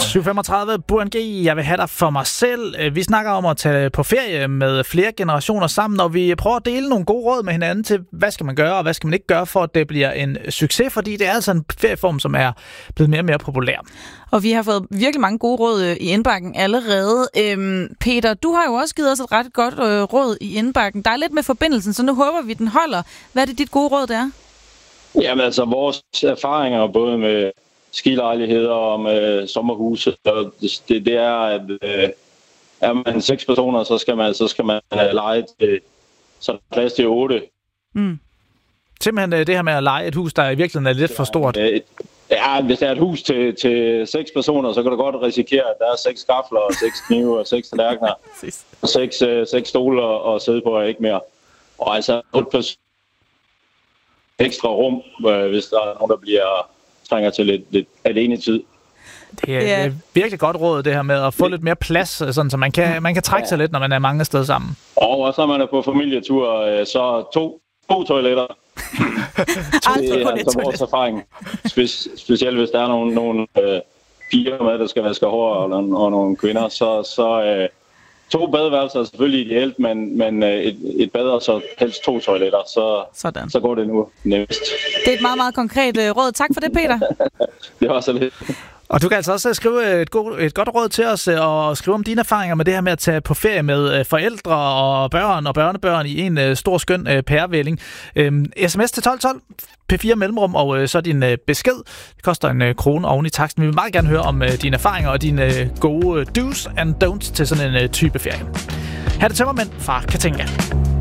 7:35, Burhan G. Jeg vil have dig for mig selv. Vi snakker om at tage på ferie med flere generationer sammen, og vi prøver at dele nogle gode råd med hinanden til, hvad skal man gøre, og hvad skal man ikke gøre, for at det bliver en succes, fordi det er altså en ferieform, som er blevet mere og mere populær. Og vi har fået virkelig mange gode råd i indbakken allerede. Peter, du har jo også givet os et ret godt råd i indbakken. Der er lidt med forbindelsen, så nu håber vi, den holder. Hvad er det, dit gode råd der? Jamen altså, vores erfaringer både med skilejligheder og med sommerhuse, det er, at er man 6 personer, så skal man leje til, så der er plads til 8. Mm. Simpelthen det her med at leje et hus, der i virkeligheden er lidt for stort. Ja, hvis der er et hus til 6 personer, så kan du godt risikere, at der er 6 skafler og 6 knive og 6 tallerkener. Og 6 stole og sidde på og ikke mere. Og altså 8 ekstra rum, hvis der er nogen, der trænger til lidt alene tid. Det er virkelig godt råd, det her med at få lidt mere plads, sådan, så man kan trække sig lidt, når man er mange steder sammen. Og så er man på familietur, så to toiletter. Det er altså vores erfaring. Specielt hvis der er nogle piger med, der skal vaske hår, og nogle kvinder, så 2 badeværelser er selvfølgelig ideelt, men et bad og så helst 2 toiletter, så går det nu nemmest. Det er et meget, meget konkret råd. Tak for det, Peter. Det var så lidt. Og du kan altså også skrive et godt råd til os og skrive om dine erfaringer med det her med at tage på ferie med forældre og børn og børnebørn i en stor skøn pærevælling. SMS til 1212, P4 mellemrum, og så din besked. Det koster 1 krone oven i taksten. Vi vil meget gerne høre om dine erfaringer og dine gode do's and don'ts til sådan en type ferie. Her er det Tømmermænd fra Katinga.